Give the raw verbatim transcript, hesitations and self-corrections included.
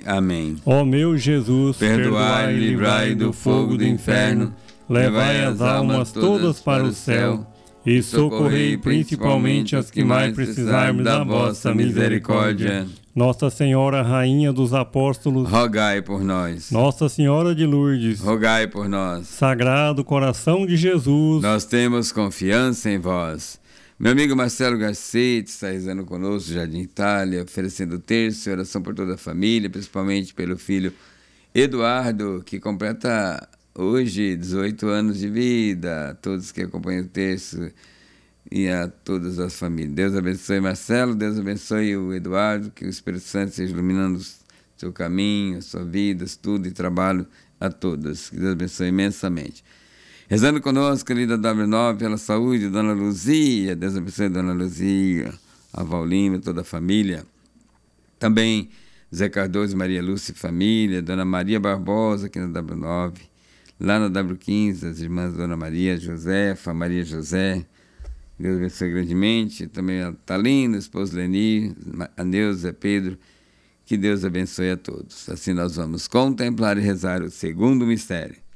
Amém. Ó meu Jesus, Perdoai e livrai do fogo do inferno, levai as almas todas para o céu e socorrei principalmente as que mais precisarem da vossa misericórdia. Nossa Senhora, Rainha dos Apóstolos, rogai por nós. Nossa Senhora de Lourdes, rogai por nós. Sagrado Coração de Jesus, nós temos confiança em vós. Meu amigo Marcelo Garcete está rezando conosco, Jardim Itália, oferecendo terço e oração por toda a família, principalmente pelo filho Eduardo, que completa hoje dezoito anos de vida. A todos que acompanham o terço e a todas as famílias. Deus abençoe Marcelo, Deus abençoe o Eduardo, que o Espírito Santo esteja iluminando o seu caminho, a sua vida, estudo e trabalho a todos. Que Deus abençoe imensamente. Rezando conosco, querida W nove, pela saúde, Dona Luzia, Deus abençoe Dona Luzia, a Vaulina, toda a família. Também Zé Cardoso, Maria Lúcia e família, Dona Maria Barbosa, aqui na W nove, lá na W quinze, as irmãs Dona Maria Josefa, Maria José, Deus abençoe grandemente. Também a Talina, o esposo Leni, a Neuza, Pedro, que Deus abençoe a todos. Assim nós vamos contemplar e rezar o segundo mistério.